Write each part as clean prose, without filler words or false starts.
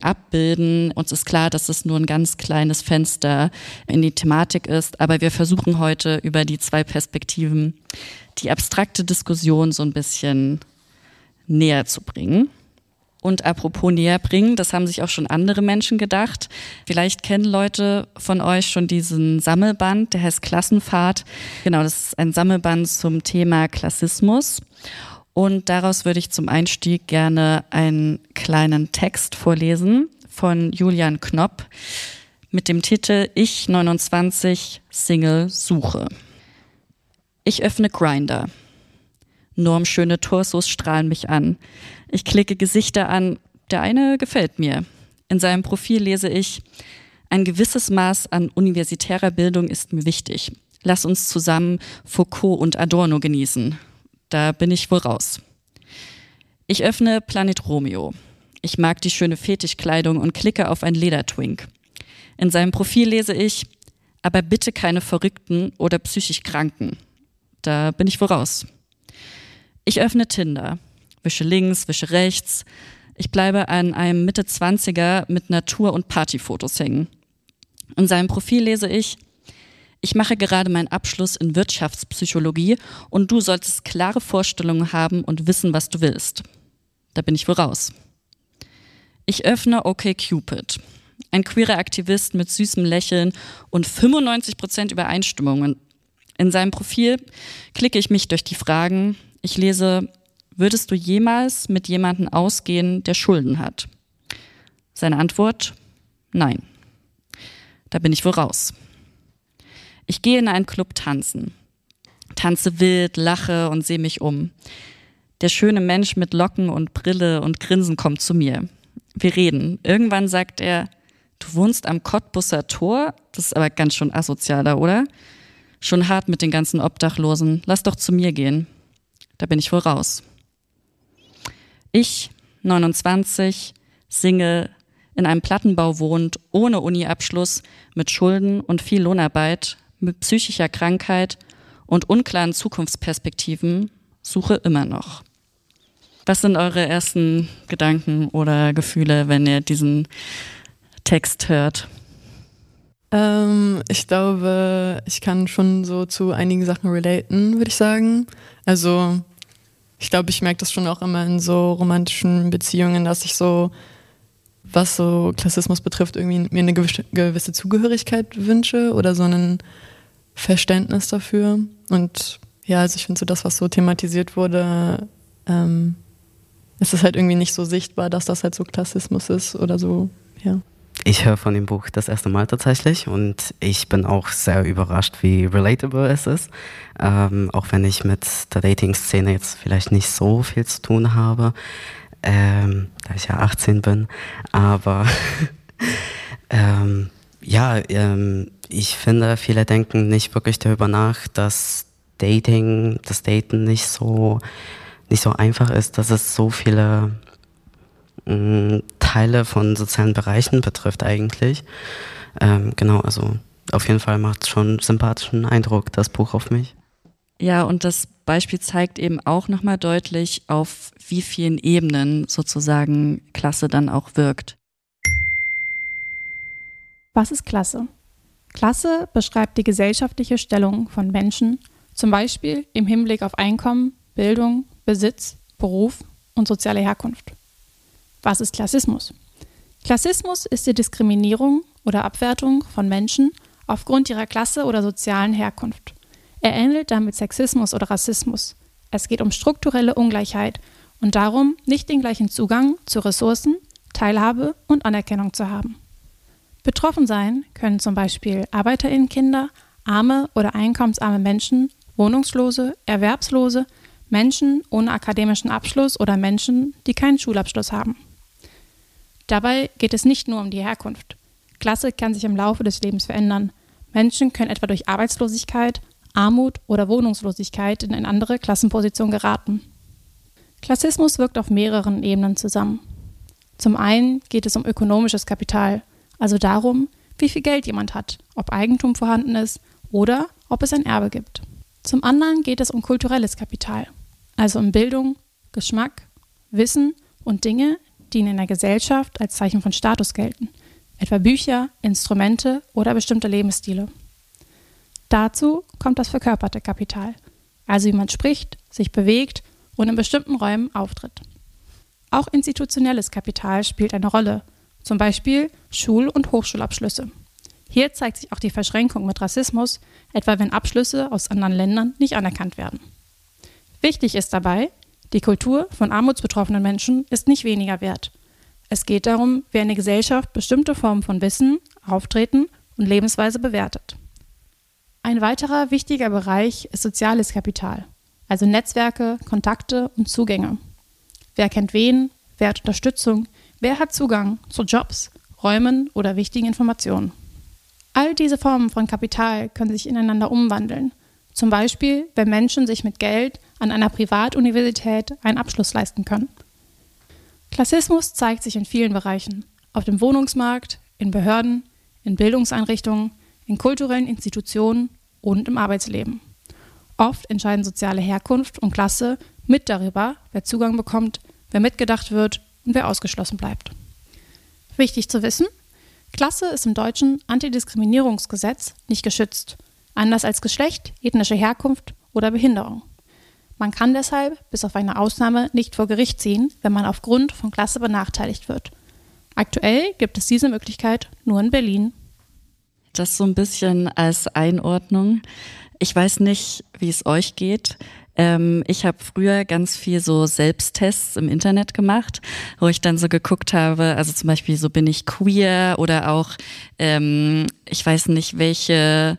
abbilden. Uns ist klar, dass es nur ein ganz kleines Fenster in die Thematik ist, aber wir versuchen heute über die zwei Perspektiven die abstrakte Diskussion so ein bisschen näher zu bringen. Und apropos näher bringen, das haben sich auch schon andere Menschen gedacht. Vielleicht kennen Leute von euch schon diesen Sammelband, der heißt Klassenfahrt. Genau, das ist ein Sammelband zum Thema Klassismus. Und daraus würde ich zum Einstieg gerne einen kleinen Text vorlesen von Julian Knopp mit dem Titel Ich 29 Single suche. Ich öffne Grindr. Normschöne Torsos strahlen mich an. Ich klicke Gesichter an. Der eine gefällt mir. In seinem Profil lese ich: Ein gewisses Maß an universitärer Bildung ist mir wichtig. Lass uns zusammen Foucault und Adorno genießen. Da bin ich wohl raus. Ich öffne Planet Romeo. Ich mag die schöne Fetischkleidung und klicke auf ein Ledertwink. In seinem Profil lese ich: Aber bitte keine Verrückten oder psychisch Kranken. Da bin ich wohl raus. Ich öffne Tinder, wische links, wische rechts. Ich bleibe an einem Mitte-20er mit Natur- und Partyfotos hängen. In seinem Profil lese ich: Ich mache gerade meinen Abschluss in Wirtschaftspsychologie und du solltest klare Vorstellungen haben und wissen, was du willst. Da bin ich wohl raus. Ich öffne OkCupid. Ein queerer Aktivist mit süßem Lächeln und 95% Übereinstimmungen. In seinem Profil klicke ich mich durch die Fragen. Ich lese: Würdest du jemals mit jemandem ausgehen, der Schulden hat? Seine Antwort: Nein. Da bin ich wohl raus. Ich gehe in einen Club tanzen. Tanze wild, lache und sehe mich um. Der schöne Mensch mit Locken und Brille und Grinsen kommt zu mir. Wir reden. Irgendwann sagt er: Du wohnst am Cottbusser Tor? Das ist aber ganz schön asozial da, oder? Schon hart mit den ganzen Obdachlosen. Lass doch zu mir gehen. Da bin ich wohl raus. Ich, 29, Single, in einem Plattenbau wohnt, ohne Uni-Abschluss, mit Schulden und viel Lohnarbeit, mit psychischer Krankheit und unklaren Zukunftsperspektiven, suche immer noch. Was sind eure ersten Gedanken oder Gefühle, wenn ihr diesen Text hört? Ich glaube, ich kann schon so zu einigen Sachen relaten, würde ich sagen. Also ich glaube, ich merke das schon auch immer in so romantischen Beziehungen, dass ich so, was so Klassismus betrifft, irgendwie mir eine gewisse Zugehörigkeit wünsche oder so ein Verständnis dafür. Und ja, also ich finde so das, was so thematisiert wurde, es ist halt irgendwie nicht so sichtbar, dass das halt so Klassismus ist oder so, ja. Ich höre von dem Buch das erste Mal tatsächlich und ich bin auch sehr überrascht, wie relatable es ist. Auch wenn ich mit der Dating-Szene jetzt vielleicht nicht so viel zu tun habe, da ich ja 18 bin. Aber ich finde, viele denken nicht wirklich darüber nach, dass das Daten nicht so einfach ist, dass es so viele Teile von sozialen Bereichen betrifft eigentlich. Genau, also auf jeden Fall macht es schon einen sympathischen Eindruck, das Buch auf mich. Ja, und das Beispiel zeigt eben auch nochmal deutlich, auf wie vielen Ebenen sozusagen Klasse dann auch wirkt. Was ist Klasse? Klasse beschreibt die gesellschaftliche Stellung von Menschen, zum Beispiel im Hinblick auf Einkommen, Bildung, Besitz, Beruf und soziale Herkunft. Was ist Klassismus? Klassismus ist die Diskriminierung oder Abwertung von Menschen aufgrund ihrer Klasse oder sozialen Herkunft. Er ähnelt damit Sexismus oder Rassismus. Es geht um strukturelle Ungleichheit und darum, nicht den gleichen Zugang zu Ressourcen, Teilhabe und Anerkennung zu haben. Betroffen sein können zum Beispiel ArbeiterInnenkinder, arme oder einkommensarme Menschen, Wohnungslose, Erwerbslose, Menschen ohne akademischen Abschluss oder Menschen, die keinen Schulabschluss haben. Dabei geht es nicht nur um die Herkunft. Klasse kann sich im Laufe des Lebens verändern. Menschen können etwa durch Arbeitslosigkeit, Armut oder Wohnungslosigkeit in eine andere Klassenposition geraten. Klassismus wirkt auf mehreren Ebenen zusammen. Zum einen geht es um ökonomisches Kapital, also darum, wie viel Geld jemand hat, ob Eigentum vorhanden ist oder ob es ein Erbe gibt. Zum anderen geht es um kulturelles Kapital, also um Bildung, Geschmack, Wissen und Dinge, die in einer Gesellschaft als Zeichen von Status gelten, etwa Bücher, Instrumente oder bestimmte Lebensstile. Dazu kommt das verkörperte Kapital, also wie man spricht, sich bewegt und in bestimmten Räumen auftritt. Auch institutionelles Kapital spielt eine Rolle, zum Beispiel Schul- und Hochschulabschlüsse. Hier zeigt sich auch die Verschränkung mit Rassismus, etwa wenn Abschlüsse aus anderen Ländern nicht anerkannt werden. Wichtig ist dabei, die Kultur von armutsbetroffenen Menschen ist nicht weniger wert. Es geht darum, wie eine Gesellschaft bestimmte Formen von Wissen, Auftreten und Lebensweise bewertet. Ein weiterer wichtiger Bereich ist soziales Kapital, also Netzwerke, Kontakte und Zugänge. Wer kennt wen, wer hat Unterstützung, wer hat Zugang zu Jobs, Räumen oder wichtigen Informationen. All diese Formen von Kapital können sich ineinander umwandeln. Zum Beispiel, wenn Menschen sich mit Geld an einer Privatuniversität einen Abschluss leisten können. Klassismus zeigt sich in vielen Bereichen. Auf dem Wohnungsmarkt, in Behörden, in Bildungseinrichtungen, in kulturellen Institutionen und im Arbeitsleben. Oft entscheiden soziale Herkunft und Klasse mit darüber, wer Zugang bekommt, wer mitgedacht wird und wer ausgeschlossen bleibt. Wichtig zu wissen: Klasse ist im deutschen Antidiskriminierungsgesetz nicht geschützt, anders als Geschlecht, ethnische Herkunft oder Behinderung. Man kann deshalb bis auf eine Ausnahme nicht vor Gericht ziehen, wenn man aufgrund von Klasse benachteiligt wird. Aktuell gibt es diese Möglichkeit nur in Berlin. Das so ein bisschen als Einordnung. Ich weiß nicht, wie es euch geht. Ich habe früher ganz viel so Selbsttests im Internet gemacht, wo ich dann so geguckt habe, also zum Beispiel so, bin ich queer oder auch, ich weiß nicht, welche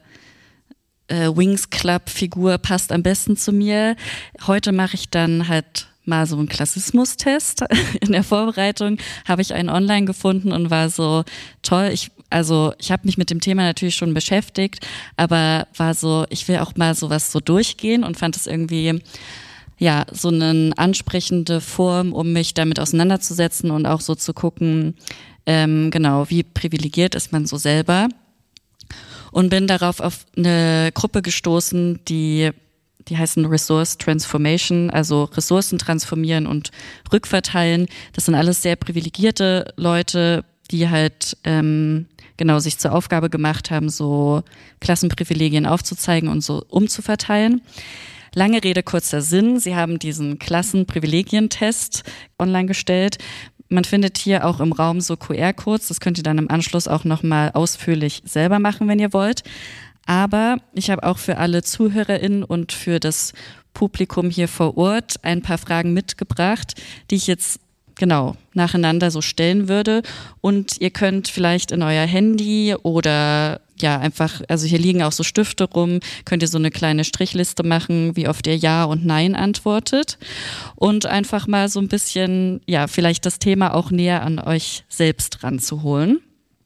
Wings Club Figur passt am besten zu mir. Heute mache ich dann halt mal so einen Klassismustest. In der Vorbereitung habe ich einen online gefunden und war so toll. Ich habe mich mit dem Thema natürlich schon beschäftigt, aber war so, ich will auch mal sowas so durchgehen und fand es irgendwie ja so eine ansprechende Form, um mich damit auseinanderzusetzen und auch so zu gucken, genau, wie privilegiert ist man so selber. Und bin darauf auf eine Gruppe gestoßen, die heißen Resource Transformation, also Ressourcen transformieren und rückverteilen. Das sind alles sehr privilegierte Leute, die halt genau sich zur Aufgabe gemacht haben, so Klassenprivilegien aufzuzeigen und so umzuverteilen. Lange Rede, kurzer Sinn. Sie haben diesen Klassenprivilegientest online gestellt. Man findet hier auch im Raum so QR-Codes. Das könnt ihr dann im Anschluss auch nochmal ausführlich selber machen, wenn ihr wollt. Aber ich habe auch für alle ZuhörerInnen und für das Publikum hier vor Ort ein paar Fragen mitgebracht, die ich jetzt genau nacheinander so stellen würde. Und ihr könnt vielleicht in euer Handy oder ja einfach, also hier liegen auch so Stifte rum, könnt ihr so eine kleine Strichliste machen, wie oft ihr Ja und Nein antwortet. Und einfach mal so ein bisschen, ja, vielleicht das Thema auch näher an euch selbst ranzuholen.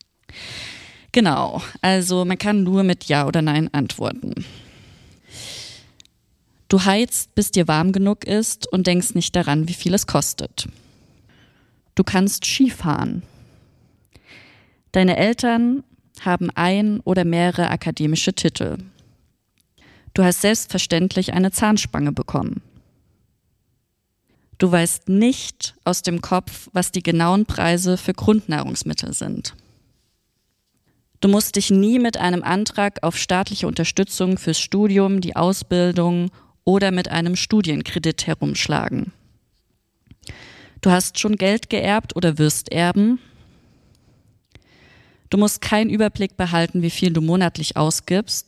Genau, also man kann nur mit Ja oder Nein antworten. Du heizt, bis dir warm genug ist und denkst nicht daran, wie viel es kostet. Du kannst Skifahren. Deine Eltern haben ein oder mehrere akademische Titel. Du hast selbstverständlich eine Zahnspange bekommen. Du weißt nicht aus dem Kopf, was die genauen Preise für Grundnahrungsmittel sind. Du musst dich nie mit einem Antrag auf staatliche Unterstützung fürs Studium, die Ausbildung oder mit einem Studienkredit herumschlagen. Du hast schon Geld geerbt oder wirst erben. Du musst keinen Überblick behalten, wie viel du monatlich ausgibst.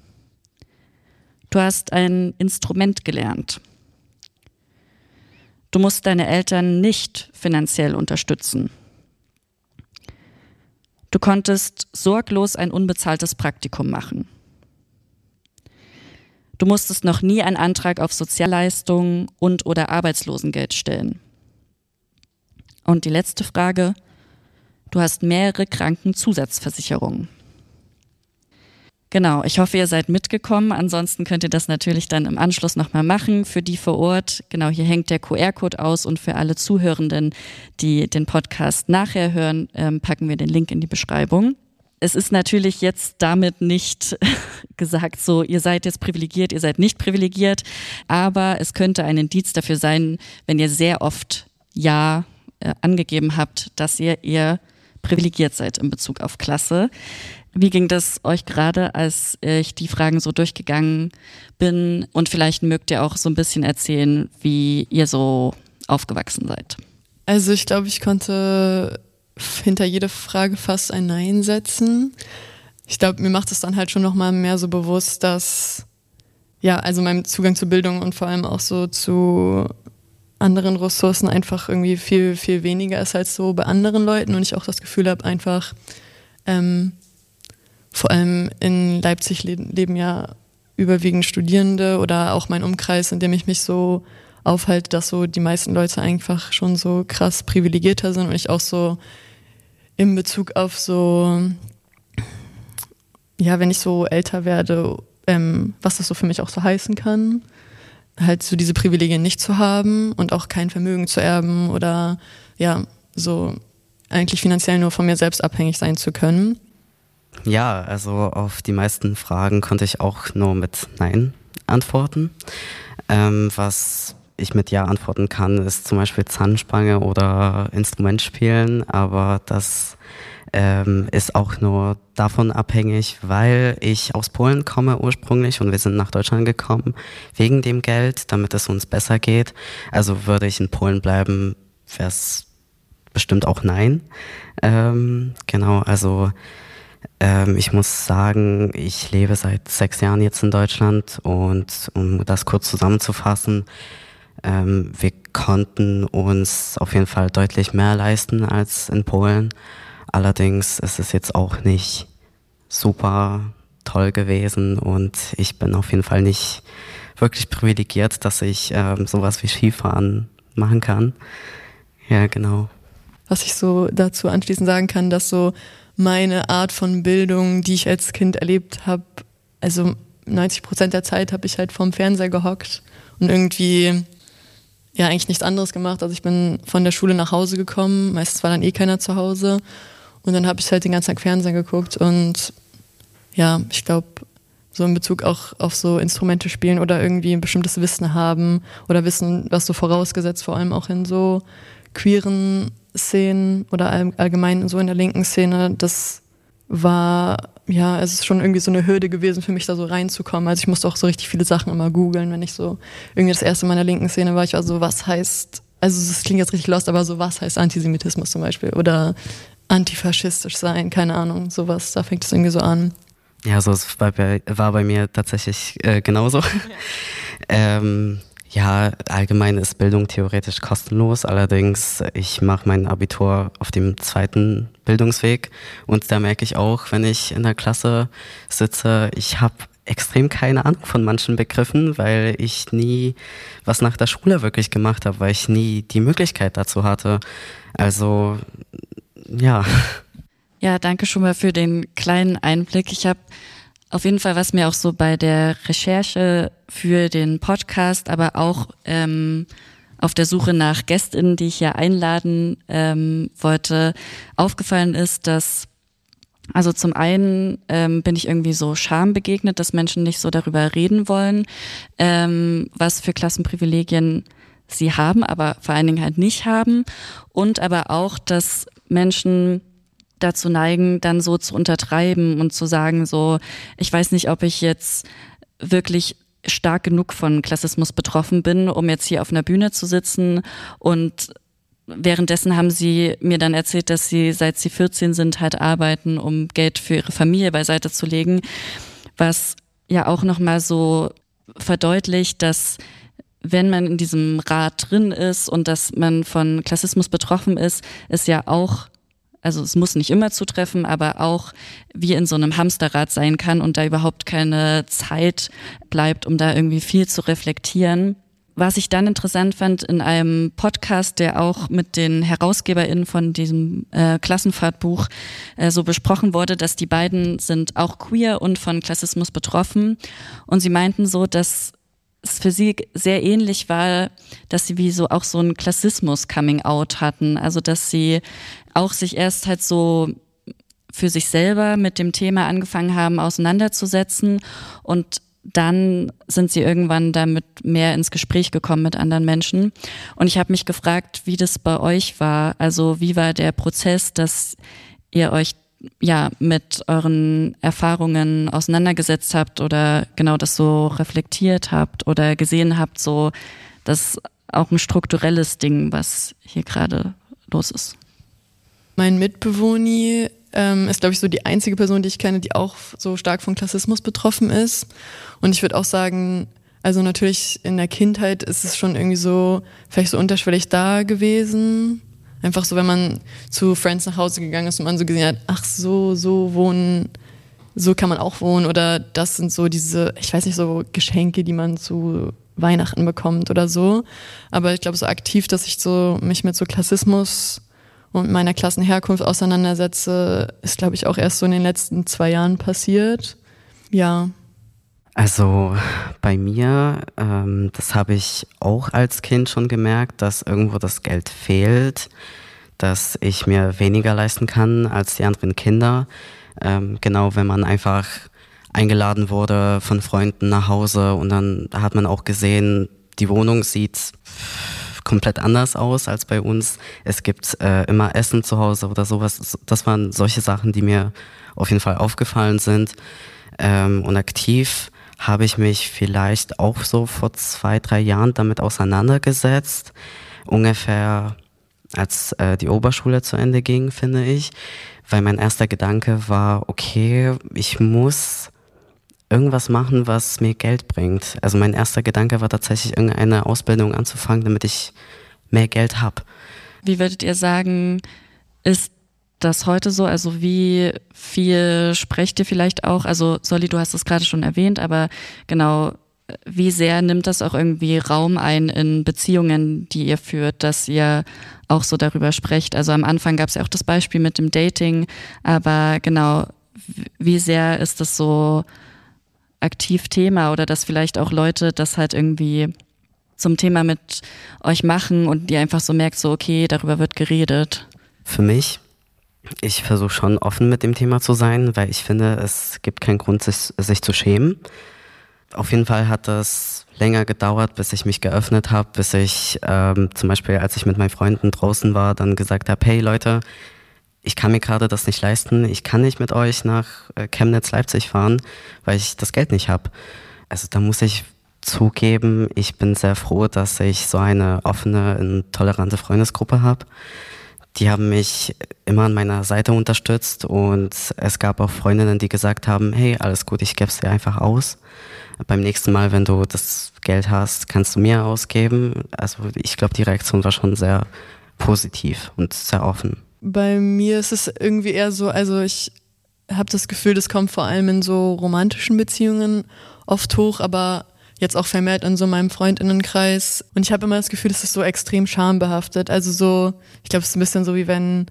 Du hast ein Instrument gelernt. Du musst deine Eltern nicht finanziell unterstützen. Du konntest sorglos ein unbezahltes Praktikum machen. Du musstest noch nie einen Antrag auf Sozialleistungen und/oder Arbeitslosengeld stellen. Und die letzte Frage: Du hast mehrere Krankenzusatzversicherungen. Genau, ich hoffe, ihr seid mitgekommen. Ansonsten könnt ihr das natürlich dann im Anschluss nochmal machen. Für die vor Ort, genau, hier hängt der QR-Code aus und für alle Zuhörenden, die den Podcast nachher hören, packen wir den Link in die Beschreibung. Es ist natürlich jetzt damit nicht gesagt, so, ihr seid jetzt privilegiert, ihr seid nicht privilegiert, aber es könnte ein Indiz dafür sein, wenn ihr sehr oft Ja angegeben habt, dass ihr eher privilegiert seid in Bezug auf Klasse. Wie ging das euch gerade, als ich die Fragen so durchgegangen bin? Und vielleicht mögt ihr auch so ein bisschen erzählen, wie ihr so aufgewachsen seid. Also ich glaube, ich konnte hinter jede Frage fast ein Nein setzen. Ich glaube, mir macht es dann halt schon nochmal mehr so bewusst, dass, ja, also mein Zugang zu Bildung und vor allem auch so zu anderen Ressourcen einfach irgendwie viel, viel weniger ist als so bei anderen Leuten und ich auch das Gefühl habe, einfach vor allem in Leipzig leben ja überwiegend Studierende oder auch mein Umkreis, in dem ich mich so aufhalte, dass so die meisten Leute einfach schon so krass privilegierter sind und ich auch so in Bezug auf so, ja, wenn ich so älter werde, was das so für mich auch so heißen kann, halt so diese Privilegien nicht zu haben und auch kein Vermögen zu erben oder ja, so eigentlich finanziell nur von mir selbst abhängig sein zu können. Ja, also auf die meisten Fragen konnte ich auch nur mit Nein antworten. Was ich mit Ja antworten kann, ist zum Beispiel Zahnspange oder Instrument spielen, aber das ist auch nur davon abhängig, weil ich aus Polen komme ursprünglich und wir sind nach Deutschland gekommen wegen dem Geld, damit es uns besser geht. Also würde ich in Polen bleiben, wäre es bestimmt auch Nein. Genau, also ich muss sagen, ich lebe seit 6 Jahren jetzt in Deutschland und um das kurz zusammenzufassen, wir konnten uns auf jeden Fall deutlich mehr leisten als in Polen. Allerdings ist es jetzt auch nicht super toll gewesen und ich bin auf jeden Fall nicht wirklich privilegiert, dass ich sowas wie Skifahren machen kann. Ja, genau. Was ich so dazu anschließend sagen kann, dass so meine Art von Bildung, die ich als Kind erlebt habe, also 90% der Zeit habe ich halt vorm Fernseher gehockt und irgendwie ja eigentlich nichts anderes gemacht. Also ich bin von der Schule nach Hause gekommen, meistens war dann eh keiner zu Hause und dann habe ich halt den ganzen Tag Fernsehen geguckt und ja, ich glaube, so in Bezug auch auf so Instrumente spielen oder irgendwie ein bestimmtes Wissen haben oder Wissen, was so vorausgesetzt, vor allem auch in so queeren Szenen oder allgemein so in der linken Szene, das war, ja, es ist schon irgendwie so eine Hürde gewesen für mich, da so reinzukommen. Also ich musste auch so richtig viele Sachen immer googeln, wenn ich so irgendwie das erste Mal in der linken Szene war. Ich war so, was heißt, also das klingt jetzt richtig lost, aber so, was heißt Antisemitismus zum Beispiel oder antifaschistisch sein, keine Ahnung, sowas, da fängt es irgendwie so an. Ja, so war bei mir tatsächlich genauso. Ja. Ja, allgemein ist Bildung theoretisch kostenlos, allerdings ich mache mein Abitur auf dem 2. Bildungsweg und da merke ich auch, wenn ich in der Klasse sitze, ich habe extrem keine Ahnung von manchen Begriffen, weil ich nie was nach der Schule wirklich gemacht habe, weil ich nie die Möglichkeit dazu hatte. Also, ja. Ja, danke schon mal für den kleinen Einblick. Ich habe auf jeden Fall, was mir auch so bei der Recherche für den Podcast, aber auch auf der Suche nach GästInnen, die ich hier einladen wollte, aufgefallen ist, dass also zum einen bin ich irgendwie so Scham begegnet, dass Menschen nicht so darüber reden wollen, was für Klassenprivilegien sie haben, aber vor allen Dingen halt nicht haben. Und aber auch, dass Menschen dazu neigen, dann so zu untertreiben und zu sagen so, ich weiß nicht, ob ich jetzt wirklich stark genug von Klassismus betroffen bin, um jetzt hier auf einer Bühne zu sitzen. Und währenddessen haben sie mir dann erzählt, dass sie, seit sie 14 sind, halt arbeiten, um Geld für ihre Familie beiseite zu legen, was ja auch nochmal so verdeutlicht, dass wenn man in diesem Rad drin ist und dass man von Klassismus betroffen ist, es ja auch, also es muss nicht immer zutreffen, aber auch wie in so einem Hamsterrad sein kann und da überhaupt keine Zeit bleibt, um da irgendwie viel zu reflektieren. Was ich dann interessant fand in einem Podcast, der auch mit den HerausgeberInnen von diesem Klassenfahrtbuch so besprochen wurde, dass die beiden sind auch queer und von Klassismus betroffen und sie meinten so, dass es für sie sehr ähnlich war, dass sie wie so auch so ein Klassismus-Coming-out hatten. Also dass sie auch sich erst halt so für sich selber mit dem Thema angefangen haben auseinanderzusetzen und dann sind sie irgendwann damit mehr ins Gespräch gekommen mit anderen Menschen. Und ich habe mich gefragt, wie das bei euch war. Also wie war der Prozess, dass ihr euch ja mit euren Erfahrungen auseinandergesetzt habt oder genau das so reflektiert habt oder gesehen habt, so das ist auch ein strukturelles Ding, was hier gerade los ist. Mein Mitbewohner ist, glaube ich, so die einzige Person, die ich kenne, die auch so stark von Klassismus betroffen ist. Und ich würde auch sagen, also natürlich in der Kindheit ist es schon irgendwie so, vielleicht so unterschwellig da gewesen. Einfach so, wenn man zu Friends nach Hause gegangen ist und man so gesehen hat, ach so wohnen, so kann man auch wohnen. Oder das sind so diese, ich weiß nicht, so Geschenke, die man zu Weihnachten bekommt oder so. Aber ich glaube, so aktiv, dass ich so mich mit so Klassismus und meiner Klassenherkunft auseinandersetze, ist, glaube ich, auch erst so in den letzten 2 Jahren passiert. Ja. Also bei mir, das habe ich auch als Kind schon gemerkt, dass irgendwo das Geld fehlt, dass ich mir weniger leisten kann als die anderen Kinder. Genau, wenn man einfach eingeladen wurde von Freunden nach Hause und dann hat man auch gesehen, die Wohnung sieht komplett anders aus als bei uns. Es gibt immer Essen zu Hause oder sowas. Das waren solche Sachen, die mir auf jeden Fall aufgefallen sind. Und aktiv habe ich mich vielleicht auch so vor 2, 3 Jahren damit auseinandergesetzt. Ungefähr als die Oberschule zu Ende ging, finde ich. Weil mein erster Gedanke war, okay, ich muss irgendwas machen, was mir Geld bringt. Also mein erster Gedanke war tatsächlich, irgendeine Ausbildung anzufangen, damit ich mehr Geld habe. Wie würdet ihr sagen, ist das heute so? Also wie viel sprecht ihr vielleicht auch? Also Solly, du hast es gerade schon erwähnt, aber genau, wie sehr nimmt das auch irgendwie Raum ein in Beziehungen, die ihr führt, dass ihr auch so darüber sprecht? Also am Anfang gab es ja auch das Beispiel mit dem Dating, aber genau, wie sehr ist das so aktiv Thema oder dass vielleicht auch Leute das halt irgendwie zum Thema mit euch machen und ihr einfach so merkt, so okay, darüber wird geredet? Für mich, ich versuche schon offen mit dem Thema zu sein, weil ich finde, es gibt keinen Grund, sich zu schämen. Auf jeden Fall hat das länger gedauert, bis ich mich geöffnet habe, bis ich zum Beispiel, als ich mit meinen Freunden draußen war, dann gesagt habe, hey Leute, ich kann mir gerade das nicht leisten, ich kann nicht mit euch nach Chemnitz, Leipzig fahren, weil ich das Geld nicht habe. Also da muss ich zugeben, ich bin sehr froh, dass ich so eine offene und tolerante Freundesgruppe habe. Die haben mich immer an meiner Seite unterstützt und es gab auch Freundinnen, die gesagt haben, hey, alles gut, ich gebe es dir einfach aus. Beim nächsten Mal, wenn du das Geld hast, kannst du mir ausgeben. Also ich glaube, die Reaktion war schon sehr positiv und sehr offen. Bei mir ist es irgendwie eher so, also ich habe das Gefühl, das kommt vor allem in so romantischen Beziehungen oft hoch, aber jetzt auch vermehrt in so meinem Freundinnenkreis. Und ich habe immer das Gefühl, das ist so extrem schambehaftet. Also so, ich glaube, es ist ein bisschen so, wie wenn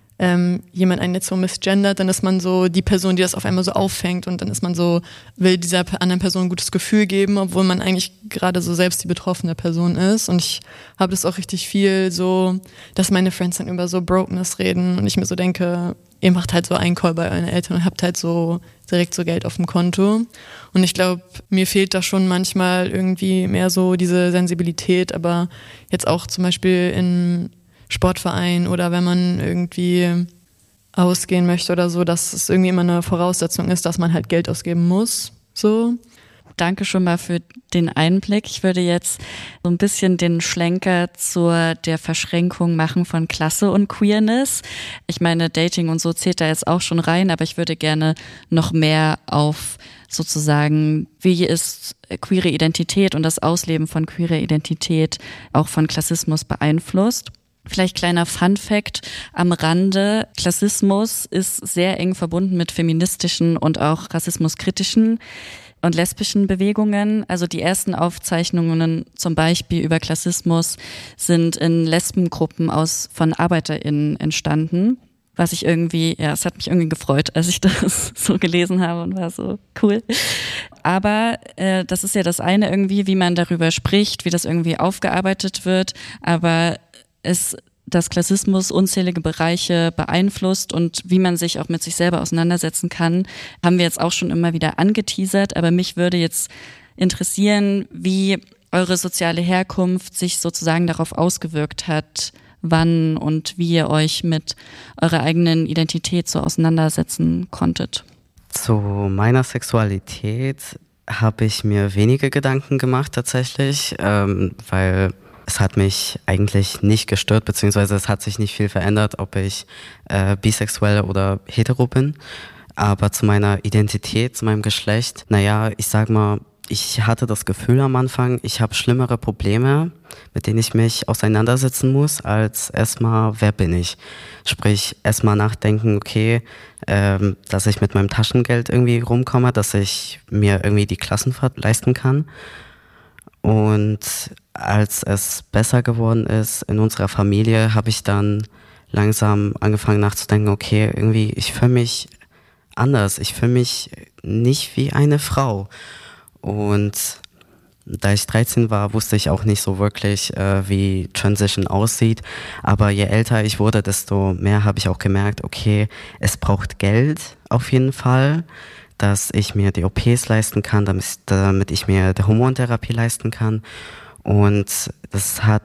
jemand einen jetzt so misgendert, dann ist man so die Person, die das auf einmal so auffängt und dann ist man so, will dieser anderen Person ein gutes Gefühl geben, obwohl man eigentlich gerade so selbst die betroffene Person ist. Und ich habe das auch richtig viel so, dass meine Friends dann über so Brokenness reden und ich mir so denke, ihr macht halt so einen Call bei euren Eltern und habt halt so direkt so Geld auf dem Konto. Und ich glaube, mir fehlt da schon manchmal irgendwie mehr so diese Sensibilität, aber jetzt auch zum Beispiel in Sportverein oder wenn man irgendwie ausgehen möchte oder so, dass es irgendwie immer eine Voraussetzung ist, dass man halt Geld ausgeben muss. So. Danke schon mal für den Einblick. Ich würde jetzt so ein bisschen den Schlenker der Verschränkung machen von Klasse und Queerness. Ich meine, Dating und so zählt da jetzt auch schon rein, aber ich würde gerne noch mehr auf sozusagen, wie ist queere Identität und das Ausleben von queerer Identität auch von Klassismus beeinflusst. Vielleicht kleiner Fun-Fact am Rande. Klassismus ist sehr eng verbunden mit feministischen und auch rassismuskritischen und lesbischen Bewegungen. Also die ersten Aufzeichnungen zum Beispiel über Klassismus sind in Lesbengruppen von ArbeiterInnen entstanden. Was ich irgendwie, ja, es hat mich irgendwie gefreut, als ich das so gelesen habe und war so cool. Aber das ist ja das eine irgendwie, wie man darüber spricht, wie das irgendwie aufgearbeitet wird. Aber es dass Klassismus unzählige Bereiche beeinflusst und wie man sich auch mit sich selber auseinandersetzen kann, haben wir jetzt auch schon immer wieder angeteasert. Aber mich würde jetzt interessieren, wie eure soziale Herkunft sich sozusagen darauf ausgewirkt hat, wann und wie ihr euch mit eurer eigenen Identität so auseinandersetzen konntet. Zu meiner Sexualität habe ich mir wenige Gedanken gemacht tatsächlich, weil es hat mich eigentlich nicht gestört, beziehungsweise es hat sich nicht viel verändert, ob ich bisexuell oder hetero bin. Aber zu meiner Identität, zu meinem Geschlecht, ich sag mal, ich hatte das Gefühl am Anfang, ich habe schlimmere Probleme, mit denen ich mich auseinandersetzen muss, als erstmal, wer bin ich? Sprich, erstmal nachdenken, okay, dass ich mit meinem Taschengeld irgendwie rumkomme, dass ich mir irgendwie die Klassenfahrt leisten kann. Und als es besser geworden ist in unserer Familie, habe ich dann langsam angefangen nachzudenken, okay, irgendwie, ich fühle mich anders, ich fühle mich nicht wie eine Frau. Und da ich 13 war, wusste ich auch nicht so wirklich, wie Transition aussieht. Aber je älter ich wurde, desto mehr habe ich auch gemerkt, okay, es braucht Geld auf jeden Fall, dass ich mir die OPs leisten kann, damit ich mir die Hormontherapie leisten kann. Und das hat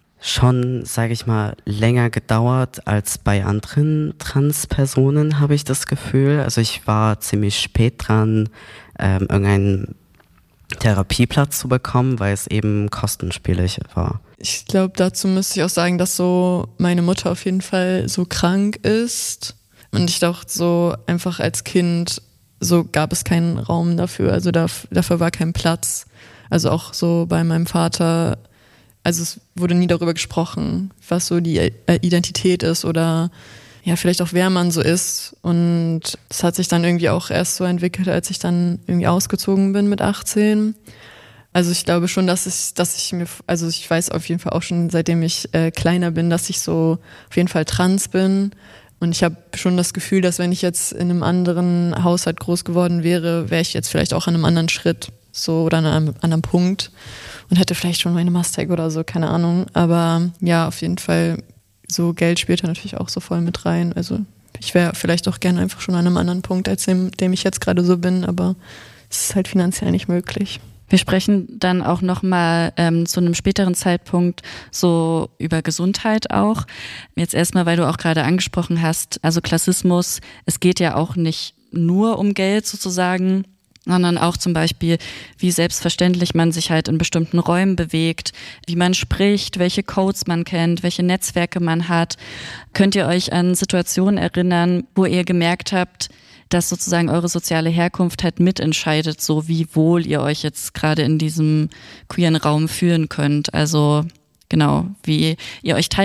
schon, sage ich mal, länger gedauert als bei anderen Transpersonen, habe ich das Gefühl. Also ich war ziemlich spät dran, irgendeinen Therapieplatz zu bekommen, weil es eben kostenspielig war. Ich glaube, dazu müsste ich auch sagen, dass so meine Mutter auf jeden Fall so krank ist. Und ich dachte so einfach als Kind, so gab es keinen Raum dafür. Also dafür war kein Platz. Also auch so bei meinem Vater, also es wurde nie darüber gesprochen, was so die Identität ist oder ja, vielleicht auch wer man so ist. Und das hat sich dann irgendwie auch erst so entwickelt, als ich dann irgendwie ausgezogen bin mit 18. Also ich glaube schon, dass ich weiß auf jeden Fall auch schon, seitdem ich kleiner bin, dass ich so auf jeden Fall trans bin. Und ich habe schon das Gefühl, dass wenn ich jetzt in einem anderen Haushalt groß geworden wäre, wäre ich jetzt vielleicht auch an einem anderen Schritt so oder an einem anderen Punkt und hätte vielleicht schon meine Mastag oder so, keine Ahnung. Aber ja, auf jeden Fall, so Geld spielt da natürlich auch so voll mit rein. Also ich wäre vielleicht auch gerne einfach schon an einem anderen Punkt, als dem ich jetzt gerade so bin, aber es ist halt finanziell nicht möglich. Wir sprechen dann auch nochmal zu einem späteren Zeitpunkt so über Gesundheit auch. Jetzt erstmal, weil du auch gerade angesprochen hast, also Klassismus, es geht ja auch nicht nur um Geld sozusagen, sondern auch zum Beispiel, wie selbstverständlich man sich halt in bestimmten Räumen bewegt, wie man spricht, welche Codes man kennt, welche Netzwerke man hat. Könnt ihr euch an Situationen erinnern, wo ihr gemerkt habt, dass sozusagen eure soziale Herkunft halt mitentscheidet, so wie wohl ihr euch jetzt gerade in diesem queeren Raum fühlen könnt? Also genau, wie ihr euch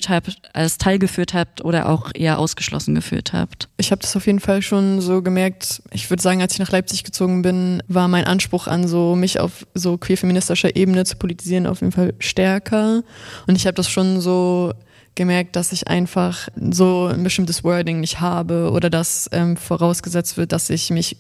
als Teil geführt habt oder auch eher ausgeschlossen gefühlt habt. Ich habe das auf jeden Fall schon so gemerkt. Ich würde sagen, als ich nach Leipzig gezogen bin, war mein Anspruch an so mich auf so queer-feministischer Ebene zu politisieren auf jeden Fall stärker. Und ich habe das schon so gemerkt, dass ich einfach so ein bestimmtes Wording nicht habe oder dass vorausgesetzt wird, dass ich mich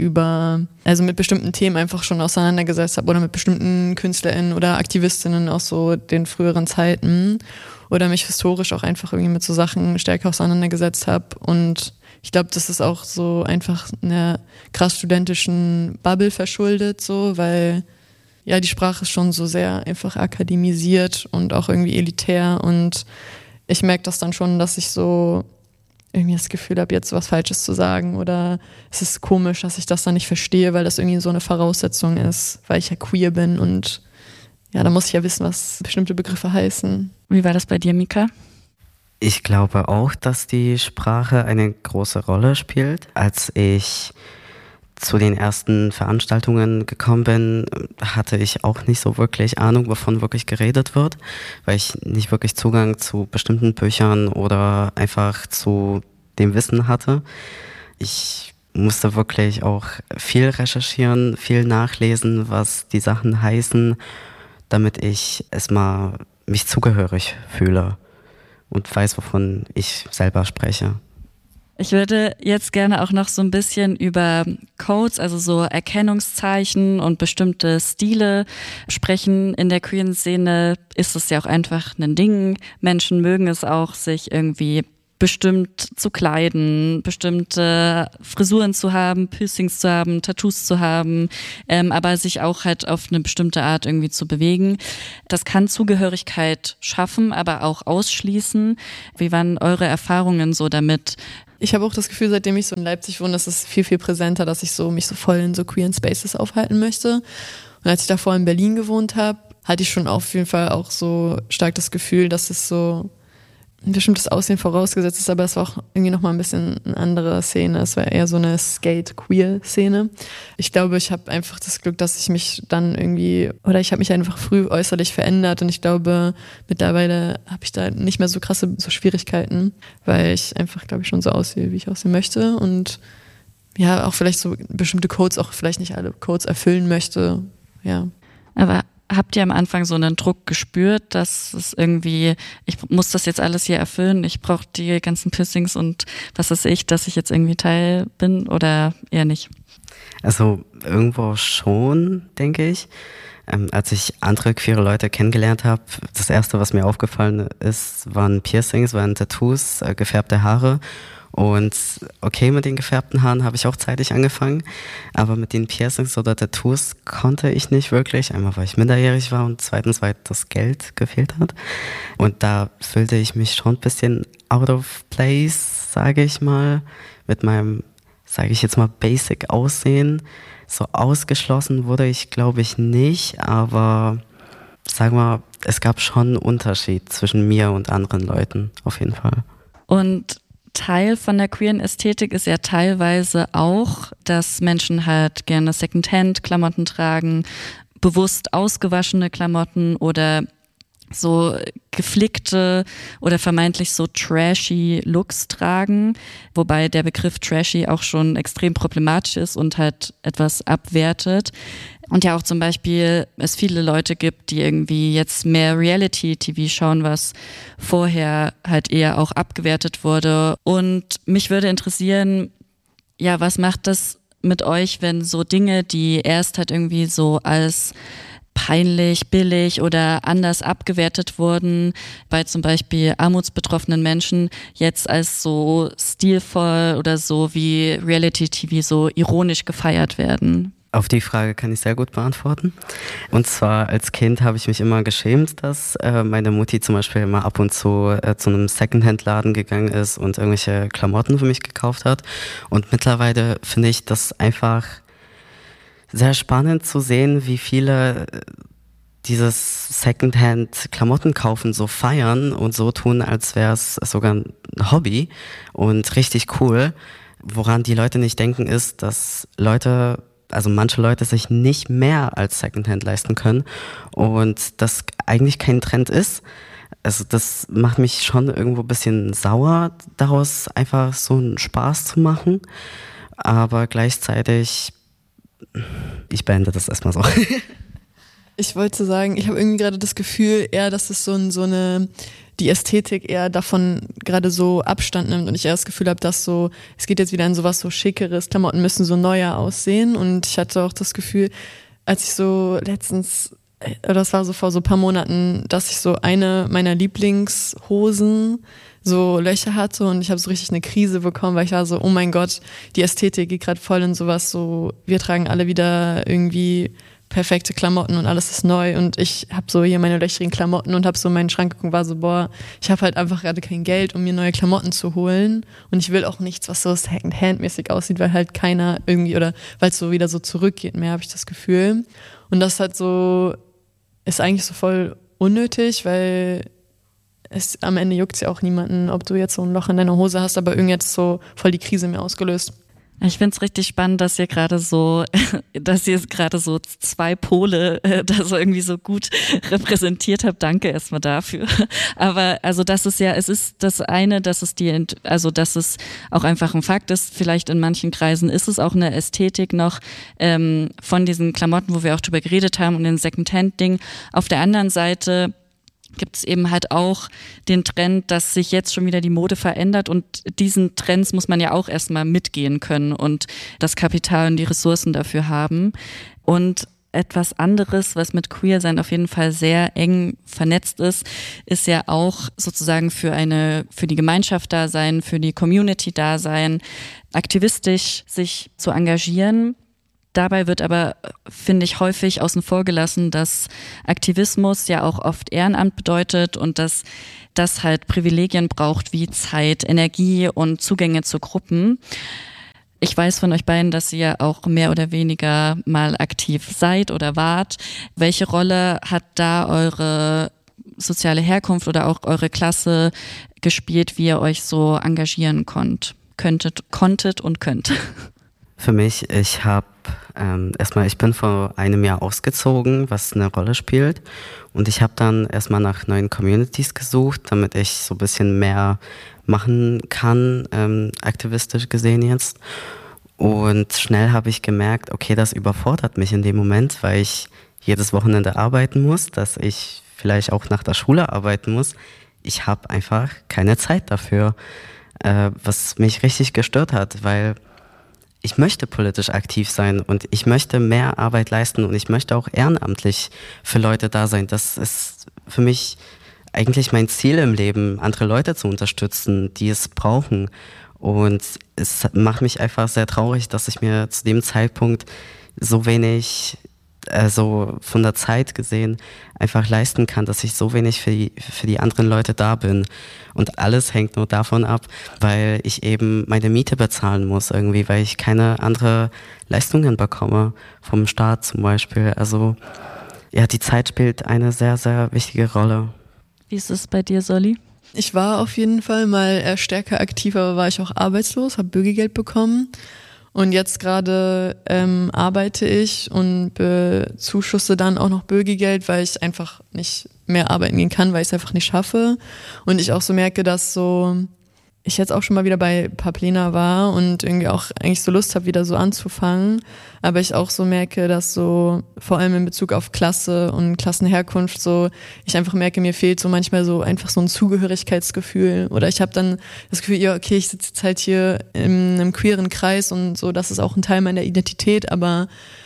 mit bestimmten Themen einfach schon auseinandergesetzt habe oder mit bestimmten KünstlerInnen oder AktivistInnen aus so den früheren Zeiten oder mich historisch auch einfach irgendwie mit so Sachen stärker auseinandergesetzt habe. Und ich glaube, das ist auch so einfach einer krass studentischen Bubble verschuldet, so, weil ja, die Sprache ist schon so sehr einfach akademisiert und auch irgendwie elitär und ich merke das dann schon, dass ich so irgendwie das Gefühl habe, jetzt was Falsches zu sagen oder es ist komisch, dass ich das dann nicht verstehe, weil das irgendwie so eine Voraussetzung ist, weil ich ja queer bin und ja, da muss ich ja wissen, was bestimmte Begriffe heißen. Wie war das bei dir, Mika? Ich glaube auch, dass die Sprache eine große Rolle spielt. Als ich zu den ersten Veranstaltungen gekommen bin, hatte ich auch nicht so wirklich Ahnung, wovon wirklich geredet wird, weil ich nicht wirklich Zugang zu bestimmten Büchern oder einfach zu dem Wissen hatte. Ich musste wirklich auch viel recherchieren, viel nachlesen, was die Sachen heißen, damit ich erstmal mich zugehörig fühle und weiß, wovon ich selber spreche. Ich würde jetzt gerne auch noch so ein bisschen über Codes, also so Erkennungszeichen und bestimmte Stile sprechen. In der queeren Szene ist es ja auch einfach ein Ding. Menschen mögen es auch, sich irgendwie bestimmt zu kleiden, bestimmte Frisuren zu haben, Piercings zu haben, Tattoos zu haben, aber sich auch halt auf eine bestimmte Art irgendwie zu bewegen. Das kann Zugehörigkeit schaffen, aber auch ausschließen. Wie waren eure Erfahrungen so damit? Ich habe auch das Gefühl, seitdem ich so in Leipzig wohne, ist es viel, viel präsenter, dass ich mich so voll in so queeren Spaces aufhalten möchte. Und als ich davor in Berlin gewohnt habe, hatte ich schon auf jeden Fall auch so stark das Gefühl, dass es so ein bestimmtes Aussehen vorausgesetzt ist, aber es war auch irgendwie nochmal ein bisschen eine andere Szene. Es war eher so eine Skate-Queer-Szene. Ich glaube, ich habe einfach das Glück, dass ich mich dann ich habe mich einfach früh äußerlich verändert und ich glaube, mittlerweile habe ich da nicht mehr so krasse Schwierigkeiten, weil ich einfach, glaube ich, schon so aussehe, wie ich aussehen möchte und ja, auch vielleicht so bestimmte Codes, auch vielleicht nicht alle Codes erfüllen möchte, ja. Aber habt ihr am Anfang so einen Druck gespürt, dass es irgendwie, ich muss das jetzt alles hier erfüllen, ich brauche die ganzen Piercings und was weiß ich, dass ich jetzt irgendwie Teil bin oder eher nicht? Also irgendwo schon, denke ich. Als ich andere queere Leute kennengelernt habe, das Erste, was mir aufgefallen ist, waren Piercings, waren Tattoos, gefärbte Haare. Und okay, mit den gefärbten Haaren habe ich auch zeitig angefangen, aber mit den Piercings oder Tattoos konnte ich nicht wirklich. Einmal, weil ich minderjährig war und zweitens, weil das Geld gefehlt hat. Und da fühlte ich mich schon ein bisschen out of place, sage ich mal, mit meinem, sage ich jetzt mal, basic Aussehen. So ausgeschlossen wurde ich, glaube ich, nicht, aber sagen wir, es gab schon einen Unterschied zwischen mir und anderen Leuten, auf jeden Fall. Und Teil von der queeren Ästhetik ist ja teilweise auch, dass Menschen halt gerne Secondhand-Klamotten tragen, bewusst ausgewaschene Klamotten oder so geflickte oder vermeintlich so trashy Looks tragen, wobei der Begriff trashy auch schon extrem problematisch ist und halt etwas abwertet. Und ja auch zum Beispiel es viele Leute gibt, die irgendwie jetzt mehr Reality-TV schauen, was vorher halt eher auch abgewertet wurde. Und mich würde interessieren, ja, was macht das mit euch, wenn so Dinge, die erst halt irgendwie so als peinlich, billig oder anders abgewertet wurden, bei zum Beispiel armutsbetroffenen Menschen, jetzt als so stilvoll oder so wie Reality-TV so ironisch gefeiert werden? Auf die Frage kann ich sehr gut beantworten. Und zwar als Kind habe ich mich immer geschämt, dass meine Mutti zum Beispiel immer ab und zu einem Secondhand-Laden gegangen ist und irgendwelche Klamotten für mich gekauft hat. Und mittlerweile finde ich das einfach sehr spannend zu sehen, wie viele dieses Secondhand-Klamotten kaufen so feiern und so tun, als wäre es sogar ein Hobby und richtig cool. Woran die Leute nicht denken, ist, dass manche Leute sich nicht mehr als Secondhand leisten können und das eigentlich kein Trend ist. Also das macht mich schon irgendwo ein bisschen sauer, daraus einfach so einen Spaß zu machen, aber gleichzeitig, ich beende das erstmal so. Ich wollte sagen, ich habe irgendwie gerade das Gefühl eher, dass es die Ästhetik eher davon gerade so Abstand nimmt und ich eher das Gefühl habe, dass es geht jetzt wieder in sowas so Schickeres, Klamotten müssen so neuer aussehen und ich hatte auch das Gefühl, als ich so letztens, oder das war so vor so ein paar Monaten, dass ich so eine meiner Lieblingshosen so Löcher hatte und ich habe so richtig eine Krise bekommen, weil ich war so, oh mein Gott, die Ästhetik geht gerade voll in sowas so, wir tragen alle wieder irgendwie perfekte Klamotten und alles ist neu und ich habe so hier meine löchrigen Klamotten und habe so in meinen Schrank geguckt und war so, boah, ich habe halt einfach gerade kein Geld, um mir neue Klamotten zu holen und ich will auch nichts, was so Second-Hand-mäßig aussieht, weil halt keiner irgendwie oder weil es so wieder so zurückgeht mehr, habe ich das Gefühl. Und das halt so, ist eigentlich so voll unnötig, weil am Ende juckt es ja auch niemanden, ob du jetzt so ein Loch in deiner Hose hast, aber irgendwie hat es so voll die Krise mir ausgelöst. Ich finde es richtig spannend, dass ihr gerade so zwei Pole da so irgendwie so gut repräsentiert habt. Danke erstmal dafür. Aber also das ist ja, es ist das eine, dass es dass es auch einfach ein Fakt ist. Vielleicht in manchen Kreisen ist es auch eine Ästhetik noch von diesen Klamotten, wo wir auch drüber geredet haben und den Secondhand-Ding. Auf der anderen Seite gibt es eben halt auch den Trend, dass sich jetzt schon wieder die Mode verändert und diesen Trends muss man ja auch erstmal mitgehen können und das Kapital und die Ressourcen dafür haben. Und etwas anderes, was mit Queer-Sein auf jeden Fall sehr eng vernetzt ist ja auch sozusagen für die Gemeinschaft da sein, für die Community da sein, aktivistisch sich zu engagieren. Dabei wird aber, finde ich, häufig außen vor gelassen, dass Aktivismus ja auch oft Ehrenamt bedeutet und dass das halt Privilegien braucht wie Zeit, Energie und Zugänge zu Gruppen. Ich weiß von euch beiden, dass ihr auch mehr oder weniger mal aktiv seid oder wart. Welche Rolle hat da eure soziale Herkunft oder auch eure Klasse gespielt, wie ihr euch so engagieren konntet und könnt? Für mich, ich bin vor einem Jahr ausgezogen, was eine Rolle spielt. Und ich habe dann erstmal nach neuen Communities gesucht, damit ich so ein bisschen mehr machen kann, aktivistisch gesehen jetzt. Und schnell habe ich gemerkt, okay, das überfordert mich in dem Moment, weil ich jedes Wochenende arbeiten muss, dass ich vielleicht auch nach der Schule arbeiten muss. Ich habe einfach keine Zeit dafür, was mich richtig gestört hat, weil ich möchte politisch aktiv sein und ich möchte mehr Arbeit leisten und ich möchte auch ehrenamtlich für Leute da sein. Das ist für mich eigentlich mein Ziel im Leben, andere Leute zu unterstützen, die es brauchen. Und es macht mich einfach sehr traurig, dass ich mir zu dem Zeitpunkt so wenig, so von der Zeit gesehen, einfach leisten kann, dass ich so wenig für die anderen Leute da bin. Und alles hängt nur davon ab, weil ich eben meine Miete bezahlen muss irgendwie, weil ich keine andere Leistungen bekomme, vom Staat zum Beispiel. Also ja, die Zeit spielt eine sehr, sehr wichtige Rolle. Wie ist es bei dir, Solly? Ich war auf jeden Fall mal stärker aktiv, aber war ich auch arbeitslos, habe Bürgergeld bekommen. Und jetzt gerade arbeite ich und bezuschusse dann auch noch Bürgergeld, weil ich einfach nicht mehr arbeiten gehen kann, weil ich es einfach nicht schaffe. Und ich auch so merke, dass ich jetzt auch schon mal wieder bei Paplena war und irgendwie auch eigentlich so Lust habe, wieder so anzufangen. Aber ich auch so merke, dass so vor allem in Bezug auf Klasse und Klassenherkunft so, ich einfach merke, mir fehlt so manchmal so einfach so ein Zugehörigkeitsgefühl. Oder ich habe dann das Gefühl, ja, okay, ich sitze jetzt halt hier in einem queeren Kreis und so, das ist auch ein Teil meiner Identität, aber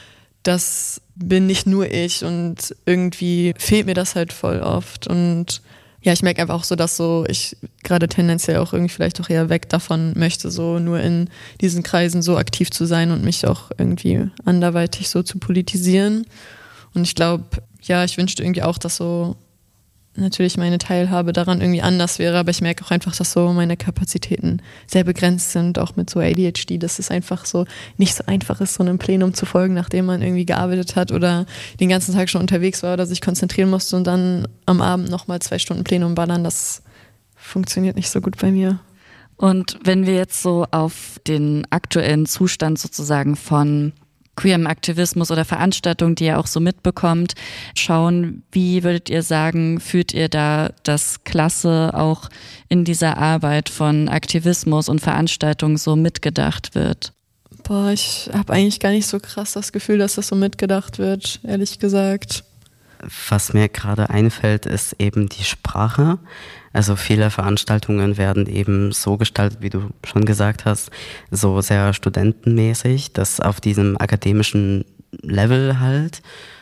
das bin nicht nur ich und irgendwie fehlt mir das halt voll oft. Und ja, ich merke einfach auch so, dass so ich gerade tendenziell auch irgendwie vielleicht auch eher weg davon möchte, so nur in diesen Kreisen so aktiv zu sein und mich auch irgendwie anderweitig so zu politisieren. Und ich glaube, ja, ich wünschte irgendwie auch, dass so natürlich meine Teilhabe daran irgendwie anders wäre, aber ich merke auch einfach, dass so meine Kapazitäten sehr begrenzt sind, auch mit so ADHD, dass es einfach so nicht so einfach ist, so einem Plenum zu folgen, nachdem man irgendwie gearbeitet hat oder den ganzen Tag schon unterwegs war oder sich konzentrieren musste und dann am Abend nochmal 2 Stunden Plenum ballern, das funktioniert nicht so gut bei mir. Und wenn wir jetzt so auf den aktuellen Zustand sozusagen von queerem Aktivismus oder Veranstaltungen, die ihr auch so mitbekommt, schauen, wie würdet ihr sagen, fühlt ihr da das Klasse auch in dieser Arbeit von Aktivismus und Veranstaltungen so mitgedacht wird? Boah, ich habe eigentlich gar nicht so krass das Gefühl, dass das so mitgedacht wird, ehrlich gesagt. Was mir gerade einfällt, ist eben die Sprache. Also viele Veranstaltungen werden eben so gestaltet, wie du schon gesagt hast, so sehr studentenmäßig, das auf diesem akademischen Level halt.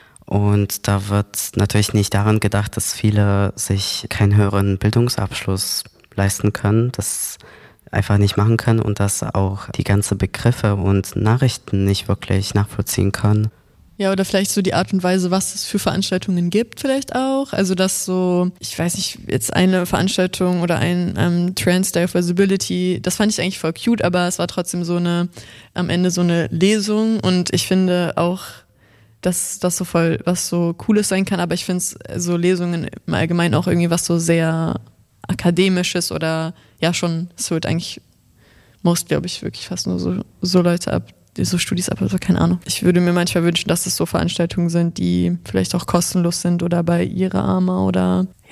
Und da wird natürlich nicht daran gedacht, dass viele sich keinen höheren Bildungsabschluss leisten können, das einfach nicht machen können und dass auch die ganzen Begriffe und Nachrichten nicht wirklich nachvollziehen können. Ja, oder vielleicht so die Art und Weise, was es für Veranstaltungen gibt vielleicht auch. Also dass so, ich weiß nicht, jetzt eine Veranstaltung oder ein Trans Day of Visibility, das fand ich eigentlich voll cute, aber es war trotzdem so am Ende so eine Lesung und ich finde auch, dass das so voll was so Cooles sein kann, aber ich finde so Lesungen im Allgemeinen auch irgendwie was so sehr Akademisches oder ja schon, es holt eigentlich most, glaube ich, wirklich fast nur so Leute ab, so Studis ab, also keine Ahnung. Ich würde mir manchmal wünschen, dass es so Veranstaltungen sind, die vielleicht auch kostenlos sind oder bei ihrer Arma oder ja.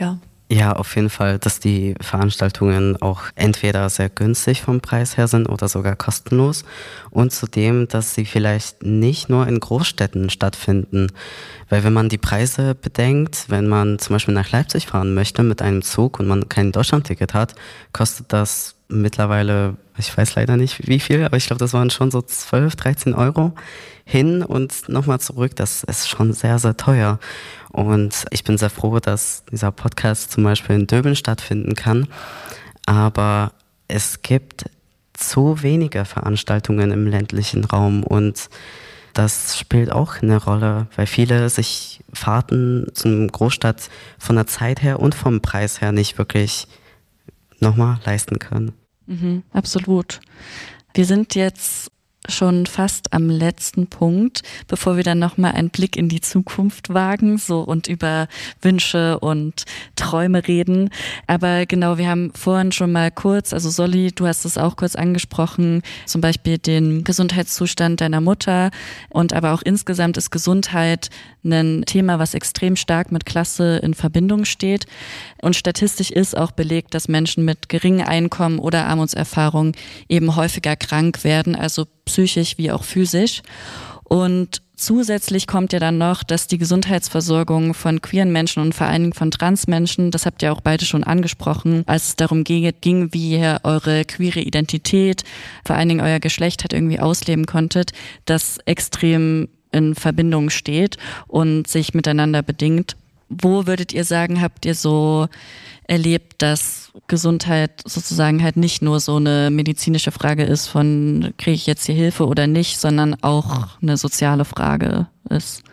Ja, auf jeden Fall, dass die Veranstaltungen auch entweder sehr günstig vom Preis her sind oder sogar kostenlos. Und zudem, dass sie vielleicht nicht nur in Großstädten stattfinden. Weil wenn man die Preise bedenkt, wenn man zum Beispiel nach Leipzig fahren möchte mit einem Zug und man kein Deutschlandticket hat, kostet das mittlerweile, ich weiß leider nicht wie viel, aber ich glaube, das waren schon so 12, 13 Euro hin und nochmal zurück. Das ist schon sehr, sehr teuer. Und ich bin sehr froh, dass dieser Podcast zum Beispiel in Döbeln stattfinden kann. Aber es gibt zu wenige Veranstaltungen im ländlichen Raum und das spielt auch eine Rolle, weil viele sich Fahrten zum Großstadt von der Zeit her und vom Preis her nicht wirklich nochmal leisten können. Mhm, absolut. Wir sind jetzt schon fast am letzten Punkt, bevor wir dann nochmal einen Blick in die Zukunft wagen, so und über Wünsche und Träume reden. Aber genau, wir haben vorhin schon mal kurz, also Solly, du hast es auch kurz angesprochen, zum Beispiel den Gesundheitszustand deiner Mutter und aber auch insgesamt ist Gesundheit ein Thema, was extrem stark mit Klasse in Verbindung steht. Und statistisch ist auch belegt, dass Menschen mit geringem Einkommen oder Armutserfahrung eben häufiger krank werden, also psychisch wie auch physisch. Und zusätzlich kommt ja dann noch, dass die Gesundheitsversorgung von queeren Menschen und vor allen Dingen von Transmenschen, das habt ihr auch beide schon angesprochen, als es darum ging, wie ihr eure queere Identität, vor allen Dingen euer Geschlecht halt irgendwie ausleben konntet, das extrem in Verbindung steht und sich miteinander bedingt. Wo würdet ihr sagen, habt ihr so erlebt, dass Gesundheit sozusagen halt nicht nur so eine medizinische Frage ist von, kriege ich jetzt hier Hilfe oder nicht, sondern auch eine soziale Frage ist?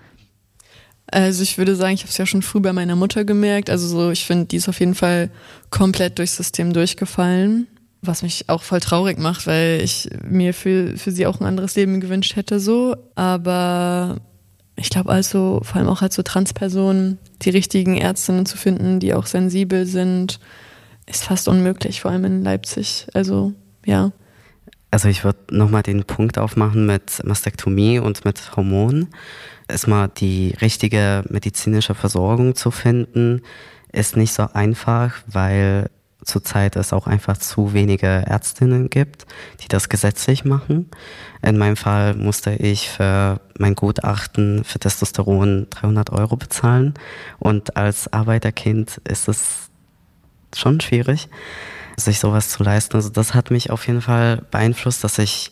Also ich würde sagen, ich habe es ja schon früh bei meiner Mutter gemerkt. Also so, ich finde, die ist auf jeden Fall komplett durchs System durchgefallen, was mich auch voll traurig macht, weil ich mir für sie auch ein anderes Leben gewünscht hätte so. Aber ich glaube also, vor allem auch als so Transpersonen, die richtigen Ärztinnen zu finden, die auch sensibel sind, ist fast unmöglich, vor allem in Leipzig. Also, ja. Also ich würde nochmal den Punkt aufmachen mit Mastektomie und mit Hormonen. Erstmal die richtige medizinische Versorgung zu finden, ist nicht so einfach, weil zurzeit es auch einfach zu wenige Ärztinnen gibt, die das gesetzlich machen. In meinem Fall musste ich für mein Gutachten für Testosteron 300 Euro bezahlen und als Arbeiterkind ist es schon schwierig, sich sowas zu leisten. Also das hat mich auf jeden Fall beeinflusst, dass ich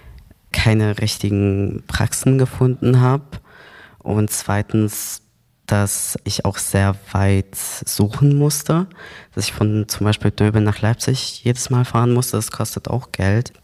keine richtigen Praxen gefunden habe und zweitens, dass ich auch sehr weit suchen musste, dass ich von zum Beispiel Döbeln nach Leipzig jedes Mal fahren musste, das kostet auch Geld.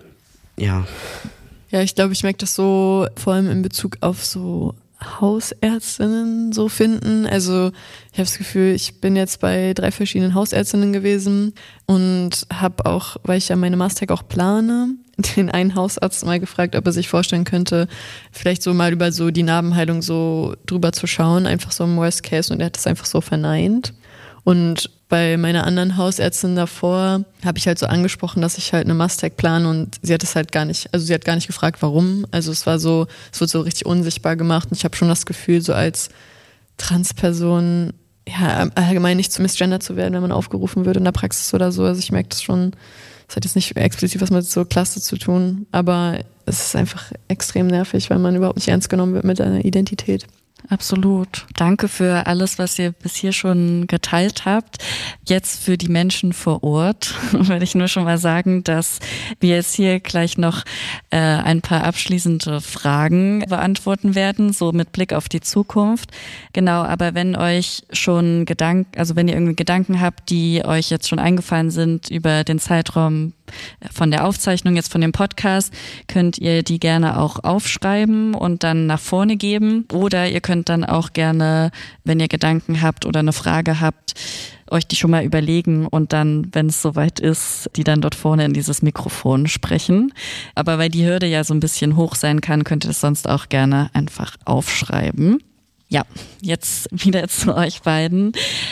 Ja. Ja, ich glaube, ich merke das so vor allem in Bezug auf so Hausärztinnen so finden. Also ich habe das Gefühl, ich bin jetzt bei 3 verschiedenen Hausärztinnen gewesen und habe auch, weil ich ja meine Master auch plane, den einen Hausarzt mal gefragt, ob er sich vorstellen könnte, vielleicht so mal über so die Narbenheilung so drüber zu schauen, einfach so im Worst Case, und er hat das einfach so verneint. Und bei meiner anderen Hausärztin davor habe ich halt so angesprochen, dass ich halt eine Mastec plane und sie hat es halt gar nicht, also sie hat gar nicht gefragt, warum. Also es war so, es wird so richtig unsichtbar gemacht und ich habe schon das Gefühl, so als Transperson, ja, allgemein nicht zu misgendert zu werden, wenn man aufgerufen würde in der Praxis oder so. Also ich merke das schon, das hat jetzt nicht explizit was mit so Klasse zu tun, aber es ist einfach extrem nervig, weil man überhaupt nicht ernst genommen wird mit seiner Identität. Absolut. Danke für alles, was ihr bis hier schon geteilt habt. Jetzt für die Menschen vor Ort würde ich nur schon mal sagen, dass wir jetzt hier gleich noch ein paar abschließende Fragen beantworten werden, so mit Blick auf die Zukunft. Genau, aber wenn euch schon wenn ihr irgendwie Gedanken habt, die euch jetzt schon eingefallen sind über den Zeitraum von der Aufzeichnung, jetzt von dem Podcast, könnt ihr die gerne auch aufschreiben und dann nach vorne geben. Oder ihr könnt dann auch gerne, wenn ihr Gedanken habt oder eine Frage habt, euch die schon mal überlegen und dann, wenn es soweit ist, die dann dort vorne in dieses Mikrofon sprechen. Aber weil die Hürde ja so ein bisschen hoch sein kann, könnt ihr das sonst auch gerne einfach aufschreiben. Ja, jetzt wieder zu euch beiden.